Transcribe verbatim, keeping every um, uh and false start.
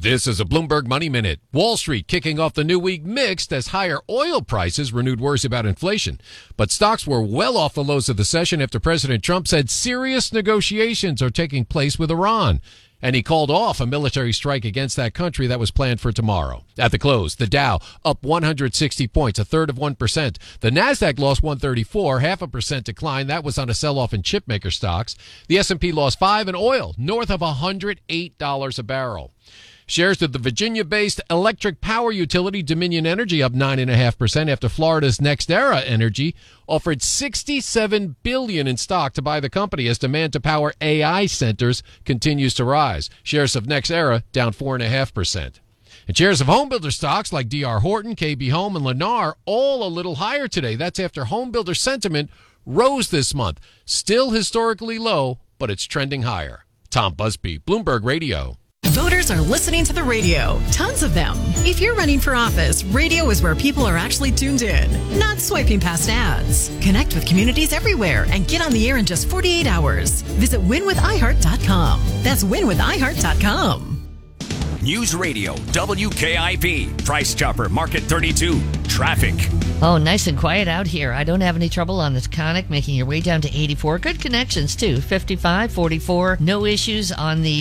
This is a Bloomberg Money Minute. Wall Street kicking off the new week mixed as higher oil prices renewed worries about inflation. But stocks were well off the lows of the session after President Trump said serious negotiations are taking place with Iran. And he called off a military strike against that country that was planned for tomorrow. At the close, the Dow up one hundred sixty points, a third of one percent. The Nasdaq lost one thirty-four, half a percent decline. That was on a sell-off in chipmaker stocks. The S and P lost five, and oil north of one hundred eight dollars a barrel. Shares of the Virginia-based electric power utility Dominion Energy up nine point five percent after Florida's NextEra Energy offered sixty-seven billion dollars in stock to buy the company as demand to power A I centers continues to rise. Shares of NextEra down four point five percent. And shares of homebuilder stocks like D R Horton, K B Home, and Lennar all a little higher today. That's after homebuilder sentiment rose this month. Still historically low, but it's trending higher. Tom Busby, Bloomberg Radio. Voters are listening to the radio. Tons of them. If you're running for office, radio is where people are actually tuned in, not swiping past ads. Connect with communities everywhere and get on the air in just forty-eight hours. Visit win with i heart dot com. That's win with i heart dot com. News Radio, W K I P, Price Chopper, Market thirty-two, traffic. Oh, nice and quiet out here. I don't have any trouble on this Conic, making your way down to eighty-four. Good connections, too. fifty-five, forty-four. No issues on the